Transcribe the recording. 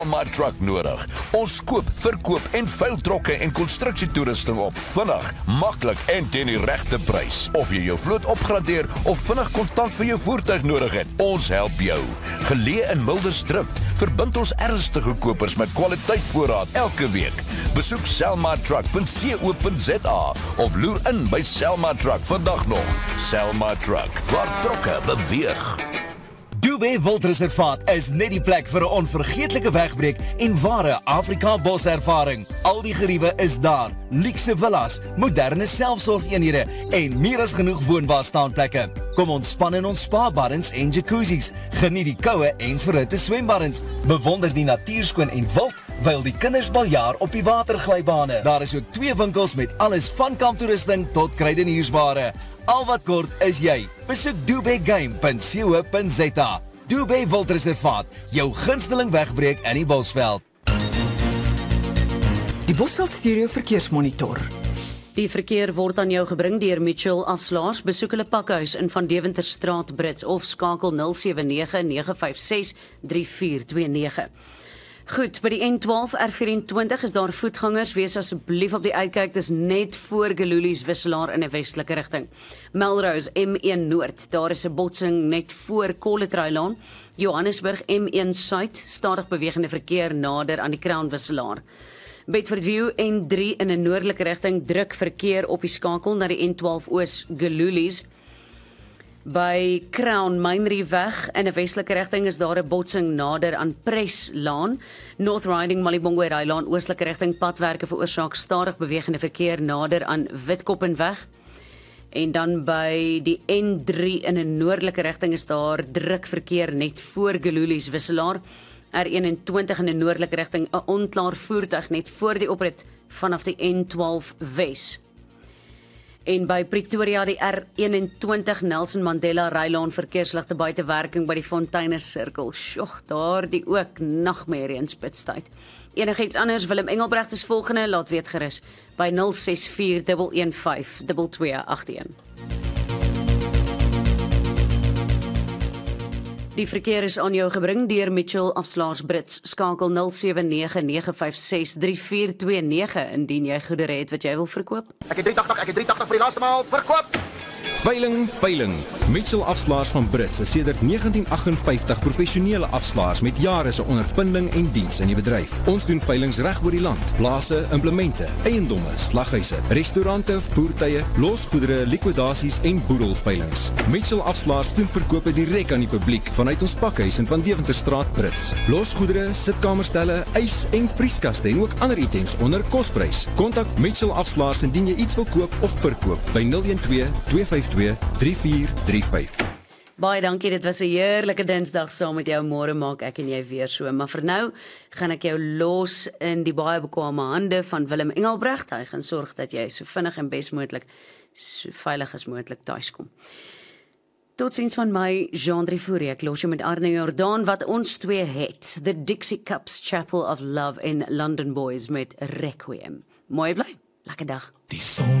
Selma Truck nodig. Ons koop, verkoop en veil trokke en konstruksietoerusting op vinnig, maklik en teen die regte prys. Of jy jou vloot opgradeer of vinnig kontant vir jou voertuig nodig het, ons help jou. Geleë in Mildersdrift, verbind ons ernstige kopers met kwaliteit voorraad elke week. Besoek selmatruck.co.za of loer in by Selma Truck vandag nog. Selma Truck, waar trokke beweeg. Dubé Wildreservaat is net die plek vir 'n onvergeetlike wegbreek en ware Afrika boservaring. Al die geriewe is daar, luukse villas, moderne selfsorgeenhede en meer as genoeg woonbare staanplekke. Kom ontspan in ons spa-baddens en jacuzzis, geniet die koue en verhitte swembaddens, bewonder die natuurskoon en wild, wyl die kinders baljaar op die waterglybane. Daar is ook 2 winkels met alles van kamptoerusting tot kruideniersware. Al wat kort is jy. Besoek dubégame.co.za. Dubé Wildreservaat, jou gunsteling wegbreek in die Bosveld. Die Bosveld Stereo Verkeersmonitor. Die verkeer word aan jou gebring deur Mitchell Afslaers. Besoek hulle pakhuis in Van Deventerstraat Brits of skakel 079 956 3429. Goed, by die N12 R24 is daar voetgangers, wees asseblief op die uitkyk, dis net voor Gelulies wisselaar in 'n westelike rigting. Melrose M1 Noord, daar is 'n botsing net voor Kolletreilaan. Johannesburg M1 Suid, stadig bewegende verkeer nader aan die Crown wisselaar. Bedfordview N3 in 'n noordelike rigting, druk verkeer op die skakel na die N12 Oos Gelulies. By Crown Mynrieweg in 'n westelike rigting is daar 'n botsing nader aan Preslaan. North Riding Malibongwe Rylaan oostelike rigting, padwerke veroorsaak stadig bewegende verkeer nader aan Witkoppenweg. En dan by die N3 in 'n noordelike rigting is daar druk verkeer net voor Gelulies wisselaar. R21 in 'n noordelike rigting, 'n onklaar voertuig net voor die oprit vanaf die N12 Wes. En by Pretoria die R21 Nelson Mandela Rylaan verkeersligte buite werking by die Fonteine Sirkel. Sjoe, daardie ook nagmerrie in spitstyd. Enigiets anders, Willem Engelbrecht is volgende, laat weet gerus by 064 115 2281. Die verkeer is aan jou gebring deur Mitchell Afslaers Brits. Skakel 079 956 3429 indien jy goedere het wat jy wil verkoop. Ek het 380 vir die laaste maal verkoop. Veiling. Mitchell Afslaers van Brits is sedert 1958 professionele afslaers met jare se ondervinding en diens in die bedryf. Ons doen veilings reg oor die land. Plase, implemente, eiendomme, slaghuise, restaurante, voertuie, losgoedere, likwidasies en boedelveilings. Mitchell Afslaers doen verkope direk aan die publiek vanuit ons pakhuis in Van Deventerstraat Brits. Losgoedere, sitkamerstelle, ys en vrieskaste en ook ander items onder kosprys. Kontak Mitchell Afslaers indien jy iets wil koop of verkoop by 012 252 3435. Baie dankie, dit was 'n heerlike Dinsdag saam met jou. Môre maak ek en jy weer so, maar vir nou gaan ek jou los in die baie bekwame hande van Willem Engelbrecht. Hy gaan sorg dat jy so vinnig en besmoontlik, so veilig as moontlik tuis kom. Totsiens van my, Jean-Drie Fourie. Ek los jou met Arne Jordaan wat ons twee het. The Dixie Cups Chapel of Love en London Boys met Requiem. Mooi bly, lekker dag.